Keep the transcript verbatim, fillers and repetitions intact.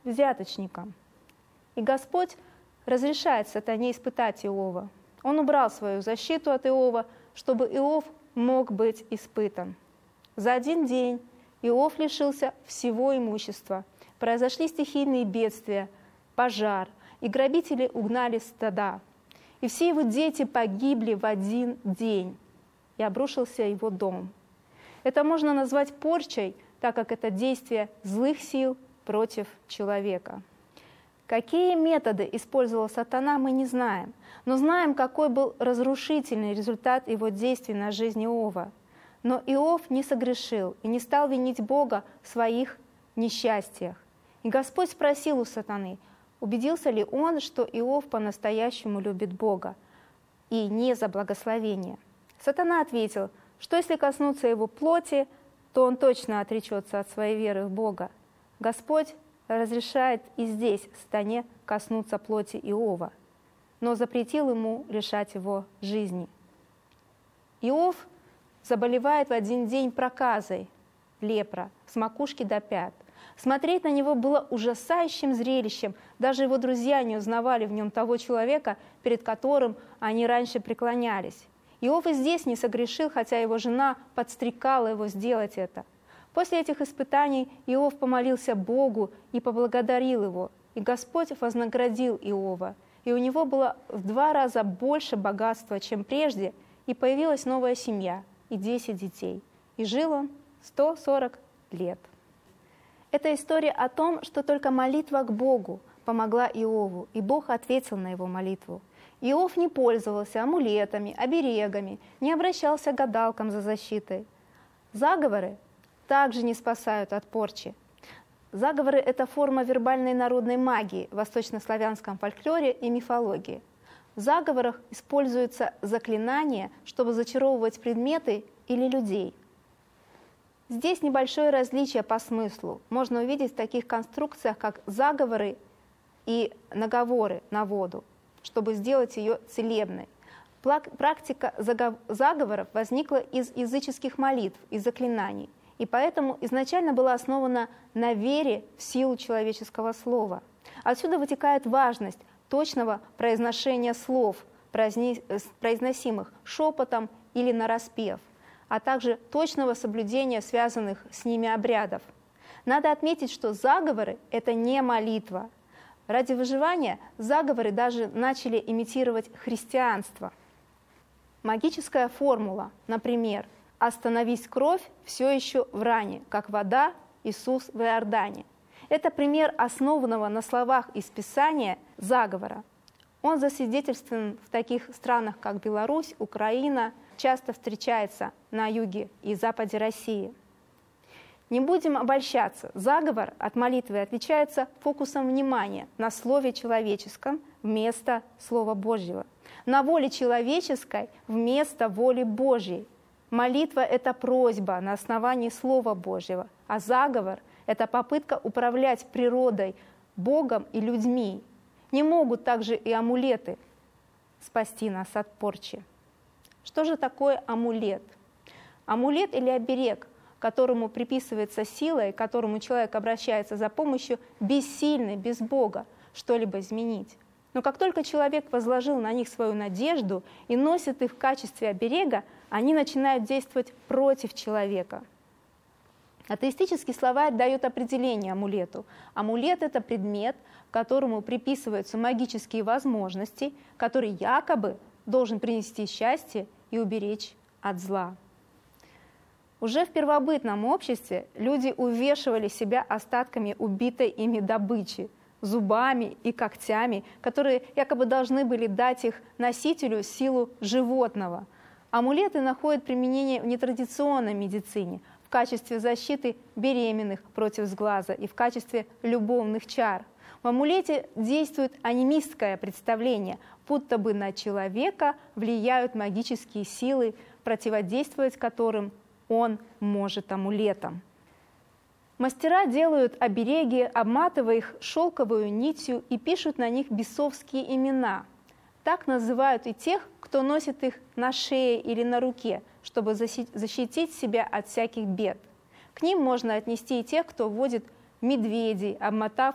взяточником. И Господь разрешает сатане испытать Иова. Он убрал свою защиту от Иова, чтобы Иов мог быть испытан. За один день Иов лишился всего имущества. Произошли стихийные бедствия, пожар, и грабители угнали стада. И все его дети погибли в один день, и обрушился его дом. Это можно назвать порчей, так как это действие злых сил против человека. Какие методы использовал сатана, мы не знаем, но знаем, какой был разрушительный результат его действий на жизнь Иова. Но Иов не согрешил и не стал винить Бога в своих несчастьях. И Господь спросил у сатаны, убедился ли он, что Иов по-настоящему любит Бога и не за благословение. Сатана ответил, что если коснуться его плоти, то он точно отречется от своей веры в Бога. Господь разрешает и здесь сатане коснуться плоти Иова, но запретил ему лишать его жизни. Иов заболевает в один день проказой, лепра, с макушки до пят. Смотреть на него было ужасающим зрелищем. Даже его друзья не узнавали в нем того человека, перед которым они раньше преклонялись. Иов и здесь не согрешил, хотя его жена подстрекала его сделать это. После этих испытаний Иов помолился Богу и поблагодарил его. И Господь вознаградил Иова. И у него было в два раза больше богатства, чем прежде, и появилась новая семья и десять детей. И жил он сто сорок лет. Это история о том, что только молитва к Богу помогла Иову, и Бог ответил на его молитву. Иов не пользовался амулетами, оберегами, не обращался к гадалкам за защитой. Заговоры также не спасают от порчи. Заговоры – это форма вербальной народной магии в восточнославянском фольклоре и мифологии. В заговорах используются заклинания, чтобы зачаровывать предметы или людей. Здесь небольшое различие по смыслу. Можно увидеть в таких конструкциях, как заговоры и наговоры на воду, чтобы сделать ее целебной. Практика заговоров возникла из языческих молитв и заклинаний, и поэтому изначально была основана на вере в силу человеческого слова. Отсюда вытекает важность точного произношения слов, произносимых шепотом или нараспев, а также точного соблюдения связанных с ними обрядов. Надо отметить, что заговоры – это не молитва. Ради выживания заговоры даже начали имитировать христианство. Магическая формула, например, «Остановись кровь все еще в ране, как вода Иисус в Иордане». Это пример основанного на словах из Писания заговора. Он засвидетельствован в таких странах, как Беларусь, Украина, часто встречается на юге и западе России. Не будем обольщаться. Заговор от молитвы отличается фокусом внимания на слове человеческом вместо Слова Божьего, на воле человеческой вместо воли Божьей. Молитва – это просьба на основании Слова Божьего, а заговор – это попытка управлять природой, Богом и людьми. Не могут также и амулеты спасти нас от порчи. Что же такое амулет? Амулет или оберег, которому приписывается сила и к которому человек обращается за помощью, бессильны без Бога что-либо изменить. Но как только человек возложил на них свою надежду и носит их в качестве оберега, они начинают действовать против человека. Атеистический словарь дает определение амулету. Амулет – это предмет, которому приписываются магические возможности, который якобы должен принести счастье и уберечь от зла. Уже в первобытном обществе люди увешивали себя остатками убитой ими добычи, зубами и когтями, которые якобы должны были дать их носителю силу животного. Амулеты находят применение в нетрадиционной медицине, в качестве защиты беременных против сглаза и в качестве любовных чар. В амулете действует анимистское представление, будто бы на человека влияют магические силы, противодействовать которым он может амулетом. Мастера делают обереги, обматывая их шелковую нитью и пишут на них бесовские имена. Так называют и тех, кто носит их на шее или на руке, чтобы защитить себя от всяких бед. К ним можно отнести и тех, кто вводит медведей, обмотав